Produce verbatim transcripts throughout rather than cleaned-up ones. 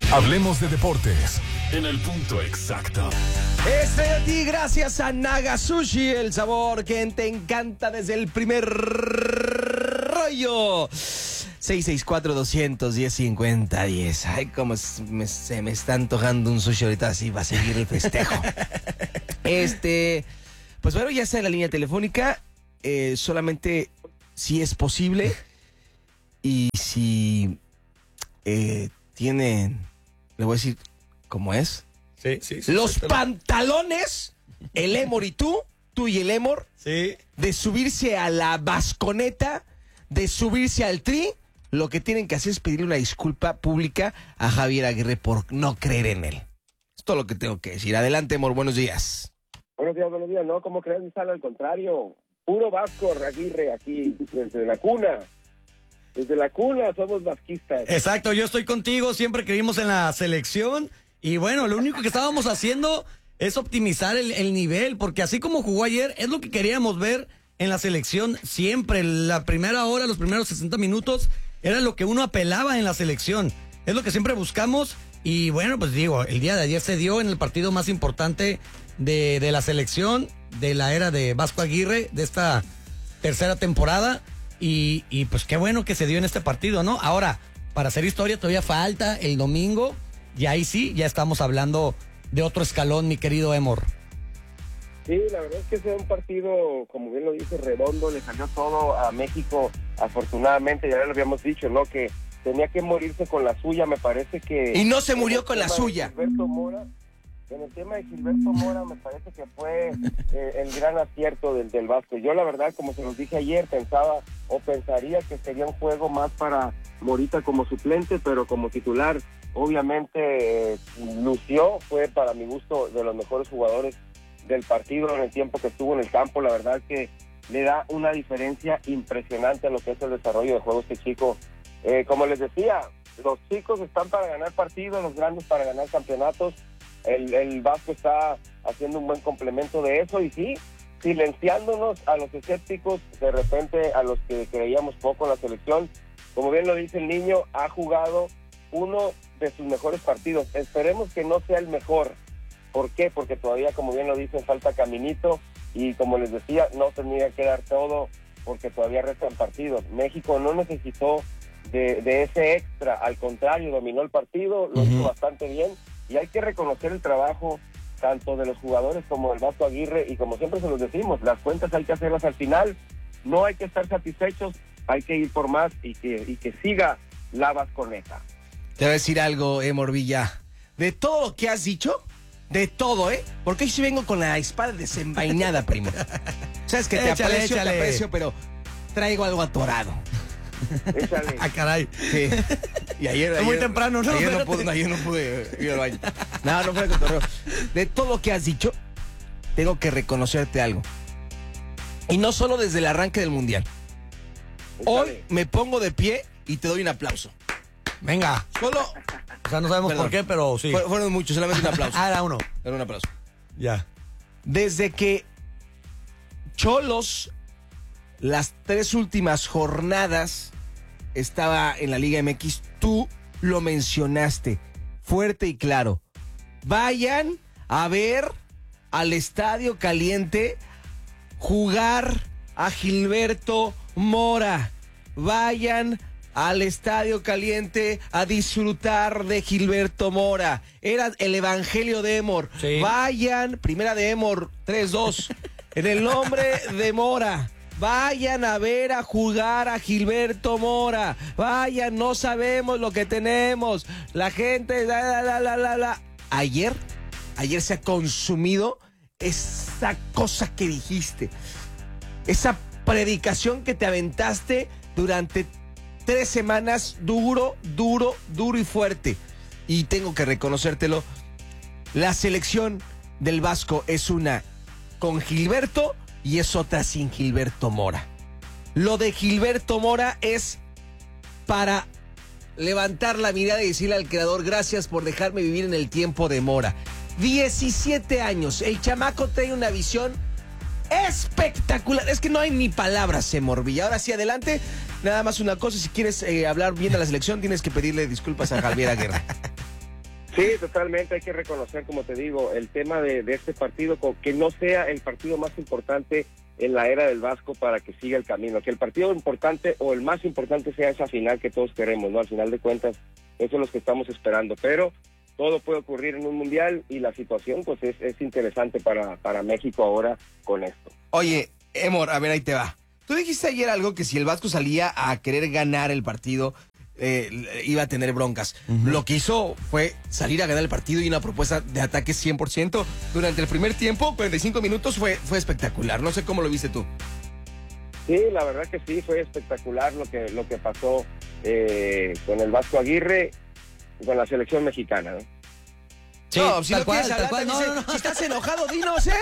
Hablemos de deportes en el punto exacto. Estoy aquí gracias a Naga Sushi, el sabor que te encanta desde el primer rollo. seis seis cuatro, dos uno cero, cinco cero uno cero. Ay, cómo se me, se me está antojando un sushi ahorita, así va a seguir el festejo. Este, pues bueno, ya está en la línea telefónica. Eh, solamente si es posible y si eh, tienen, le voy a decir cómo es. Sí, sí, sí. Los sí, pantalones, el Emor y tú, tú y el Emor, sí. de subirse a la vasconeta, de subirse al tri, lo que tienen que hacer es pedirle una disculpa pública a Javier Aguirre por no creer en él. Es todo lo que tengo que decir. Adelante, Emor, buenos días. Buenos días, buenos días. No, ¿cómo creen? Sale al contrario. Puro Vasco Aguirre aquí, desde la cuna. Desde la cuna somos vasquistas. Exacto, yo estoy contigo, siempre creímos en la selección y bueno, lo único que estábamos haciendo es optimizar el, el nivel, porque así como jugó ayer, es lo que queríamos ver en la selección siempre. La primera hora, los primeros sesenta minutos, era lo que uno apelaba en la selección. Es lo que siempre buscamos y bueno, pues digo, el día de ayer se dio en el partido más importante de, de la selección, de la era de Vasco Aguirre, de esta tercera temporada. Y, y pues qué bueno que se dio en este partido, ¿no? Ahora, para hacer historia todavía falta el domingo, y ahí sí, ya estamos hablando de otro escalón, mi querido Emor. Sí, la verdad es que fue un partido, como bien lo dice, redondo, le salió todo a México, afortunadamente, ya lo habíamos dicho, ¿no? Que tenía que morirse con la suya, me parece que... Y no se murió con la suya. Gilberto Mora, en el tema de Gilberto Mora, me parece que fue eh, el gran acierto del, del Vasco. Yo, la verdad, como se los dije ayer, pensaba o pensaría que sería un juego más para Morita como suplente, pero como titular, obviamente, eh, lució, fue para mi gusto de los mejores jugadores del partido en el tiempo que estuvo en el campo. La verdad que le da una diferencia impresionante a lo que es el desarrollo de juego este chico. Eh, como les decía, los chicos están para ganar partidos, los grandes para ganar campeonatos. El, el Vasco está haciendo un buen complemento de eso y sí, silenciándonos a los escépticos, de repente a los que creíamos poco en la selección. Como bien lo dice el niño, ha jugado uno de sus mejores partidos. Esperemos que no sea el mejor. ¿Por qué? Porque todavía, como bien lo dicen, falta caminito y como les decía, no tendría que dar todo porque todavía restan partidos. México no necesitó de, de ese extra, al contrario, dominó el partido, lo uh-huh. hizo bastante bien. Y hay que reconocer el trabajo tanto de los jugadores como del Vasco Aguirre, y como siempre se los decimos, las cuentas hay que hacerlas al final, no hay que estar satisfechos, hay que ir por más y que, y que siga la vasconeta. Te voy a decir algo, Emor Villa, de todo lo que has dicho, de todo, ¿eh? Porque hoy sí vengo con la espada desenvainada, primo. Sabes que te échale, aprecio, échale. te aprecio, pero traigo algo atorado. Échale. Ah, caray. Sí. Y ayer, Es muy ayer, temprano, ¿no? Ayer no, pude, ayer no pude ir al baño. No, no fue de cotorreo. De todo lo que has dicho, tengo que reconocerte algo. Y no solo desde el arranque del Mundial. Hoy Échale. me pongo de pie y te doy un aplauso. Venga. Solo... O sea, no sabemos Perdón. por qué, pero sí. Fu- Fueron muchos, solamente un aplauso. Ah, era uno. Era un aplauso. Ya. Desde que Cholos, las tres últimas jornadas, estaba en la Liga M X, tú lo mencionaste fuerte y claro. Vayan a ver al Estadio Caliente jugar a Gilberto Mora. Vayan al Estadio Caliente a disfrutar de Gilberto Mora. Era el evangelio de Emor. Sí. Vayan, primera de Emor, tres dos, en el nombre de Mora. Vayan a ver a jugar a Gilberto Mora. Vayan, no sabemos lo que tenemos. La gente, la, la, la, la, la, la. Ayer, ayer se ha consumido esa cosa que dijiste. Esa predicación que te aventaste durante tres semanas, duro, duro, duro y fuerte. Y tengo que reconocértelo. La selección del Vasco es una con Gilberto y es otra sin Gilberto Mora. Lo de Gilberto Mora es para levantar la mirada y decirle al creador, gracias por dejarme vivir en el tiempo de Mora. diecisiete años, el chamaco trae una visión espectacular. Es que no hay ni palabras, Emor Villa. Ahora sí, adelante. Nada más una cosa, si quieres eh, hablar bien de la selección, tienes que pedirle disculpas a Javier Aguirre. Sí, totalmente, hay que reconocer, como te digo, el tema de, de este partido, que no sea el partido más importante en la era del Vasco para que siga el camino, que el partido importante o el más importante sea esa final que todos queremos, ¿no? Al final de cuentas, eso es lo que estamos esperando, pero todo puede ocurrir en un mundial y la situación pues es, es interesante para, para México ahora con esto. Oye, Emor, a ver, ahí te va. Tú dijiste ayer algo que si el Vasco salía a querer ganar el partido, eh, iba a tener broncas. Uh-huh. Lo que hizo fue salir a ganar el partido y una propuesta de ataque cien por ciento. Durante el primer tiempo, cuarenta y cinco minutos, fue, fue espectacular. No sé cómo lo viste tú. Sí, la verdad que sí, fue espectacular lo que, lo que pasó eh, con el Vasco Aguirre y con la selección mexicana, ¿no? Sí, no, si, no cual, hablar, cual, no, no, no. Si estás enojado, dinos, ¿eh?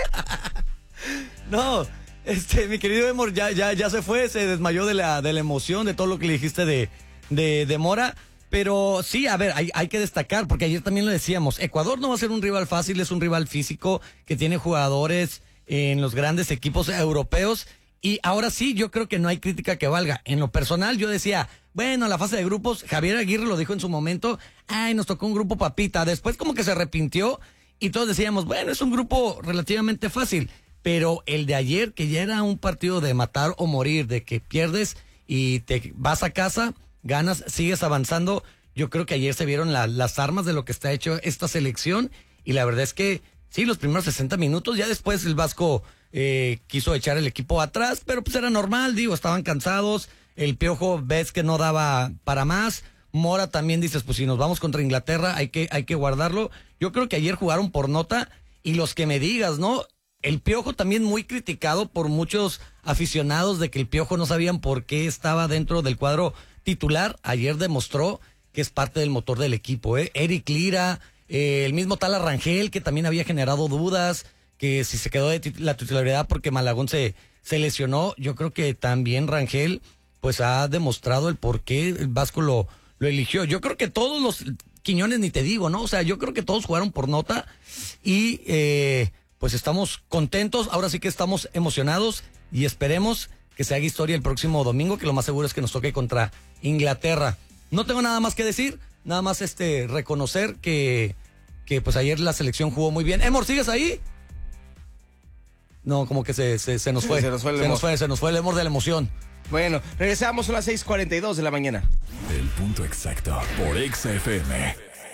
No, este, mi querido Emor, ya, ya, ya se fue, se desmayó de la, de la emoción, de todo lo que le dijiste de, de, de Mora. Pero sí, a ver, hay, hay que destacar, porque ayer también lo decíamos, Ecuador no va a ser un rival fácil, es un rival físico que tiene jugadores en los grandes equipos europeos. Y ahora sí, yo creo que no hay crítica que valga. En lo personal, yo decía, bueno, la fase de grupos, Javier Aguirre lo dijo en su momento, ay, nos tocó un grupo papita. Después como que se arrepintió y todos decíamos, bueno, es un grupo relativamente fácil. Pero el de ayer, que ya era un partido de matar o morir, de que pierdes y te vas a casa, ganas, sigues avanzando. Yo creo que ayer se vieron la, las armas de lo que está hecho esta selección. Y la verdad es que sí, los primeros sesenta minutos, ya después el Vasco eh, quiso echar el equipo atrás, pero pues era normal, digo, estaban cansados. El Piojo ves que no daba para más. Mora también dices, pues si nos vamos contra Inglaterra hay que, hay que guardarlo. Yo creo que ayer jugaron por nota y los que me digas, ¿no? El Piojo también muy criticado por muchos aficionados de que el Piojo no sabían por qué estaba dentro del cuadro titular. Ayer demostró que es parte del motor del equipo, ¿eh? Eric Lira, eh, el mismo tal Rangel, que también había generado dudas, que si se quedó de tit- la titularidad porque Malagón se, se lesionó. Yo creo que también Rangel pues ha demostrado el por qué el Vasco lo, lo eligió. Yo creo que todos los Quiñones ni te digo, ¿no? O sea, yo creo que todos jugaron por nota y eh, pues estamos contentos, ahora sí que estamos emocionados y esperemos que se haga historia el próximo domingo, que lo más seguro es que nos toque contra Inglaterra. No tengo nada más que decir, nada más este reconocer que, que pues ayer la selección jugó muy bien. Emor, ¿sigues ahí? No, como que se, se, se nos fue. Se nos fue el se nos fue, se nos fue el Emor de la emoción. Bueno, regresamos a las seis cuarenta y dos de la mañana. El punto exacto por Exa F M.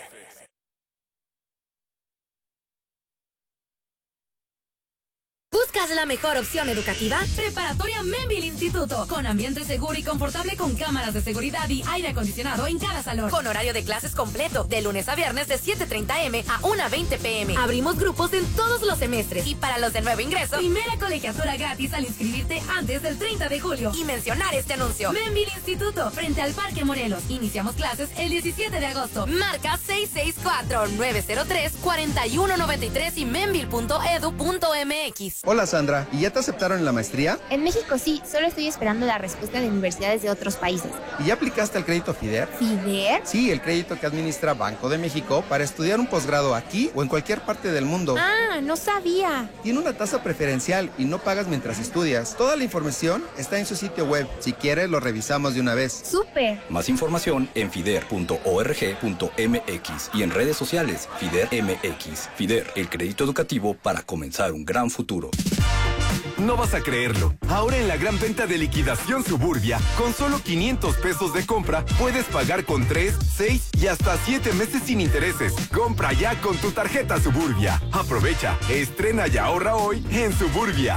¿Buscas la mejor opción educativa? Preparatoria Membil Instituto, con ambiente seguro y confortable con cámaras de seguridad y aire acondicionado en cada salón. Con horario de clases completo, de lunes a viernes de siete treinta eme a una veinte peme. Abrimos grupos en todos los semestres y para los de nuevo ingreso, primera colegiatura gratis al inscribirte antes del treinta de julio. Y mencionar este anuncio. Membil Instituto, frente al Parque Morelos. Iniciamos clases el diecisiete de agosto. Marca seis seis cuatro, nueve cero tres, cuatro uno nueve tres y membil punto edu punto mx. Hola Sandra, ¿y ya te aceptaron en la maestría? En México sí, solo estoy esperando la respuesta de universidades de otros países. ¿Y ya aplicaste al crédito FIDER? ¿FIDER? Sí, el crédito que administra Banco de México para estudiar un posgrado aquí o en cualquier parte del mundo. Ah, no sabía. Tiene una tasa preferencial y no pagas mientras estudias. Toda la información está en su sitio web. Si quieres, lo revisamos de una vez. ¡Súper! Más información en fider punto org punto mx y en redes sociales FIDER M X. FIDER, el crédito educativo para comenzar un gran futuro. No vas a creerlo. Ahora en la gran venta de liquidación Suburbia, con solo quinientos pesos de compra, puedes pagar con tres, seis y hasta siete meses sin intereses. Compra ya con tu tarjeta Suburbia. Aprovecha, estrena y ahorra hoy en Suburbia.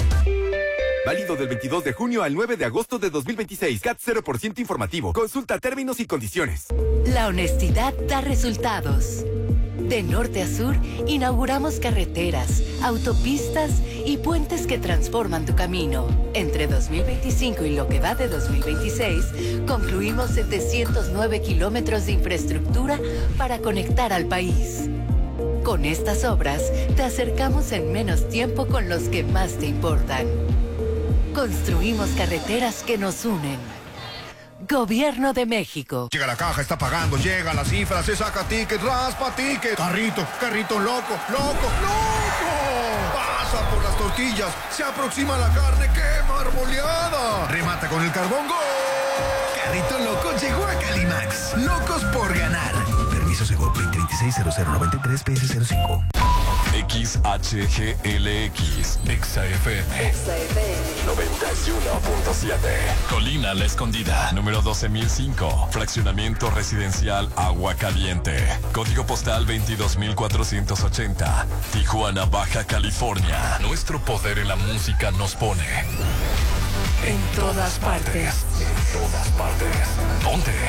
Válido del veintidós de junio al nueve de agosto de dos mil veintiséis. C A T cero por ciento informativo. Consulta términos y condiciones. La honestidad da resultados. De norte a sur, inauguramos carreteras, autopistas y puentes que transforman tu camino. Entre dos mil veinticinco y lo que va de dos mil veintiséis, concluimos setecientos nueve kilómetros de infraestructura para conectar al país. Con estas obras, te acercamos en menos tiempo con los que más te importan. Construimos carreteras que nos unen. Gobierno de México. Llega la caja, está pagando, llega la cifra, se saca ticket, raspa ticket. Carrito, carrito loco, loco, loco. Pasa por las tortillas, se aproxima la carne, ¡qué marmoleada! Remata con el carbón, ¡gol! Carrito loco llegó a Calimax. Locos por ganar. Permiso Segov veinte veinte. veintiséis cero cero noventa y tres P S cero cinco. X H G L X, Exa F M. Exa F M. noventa y uno punto siete. Colina La Escondida, número doce mil cinco. Fraccionamiento residencial Agua Caliente. Código postal veintidós mil cuatrocientos ochenta. Tijuana, Baja California. Nuestro poder en la música nos pone en todas partes. En todas partes. Ponte.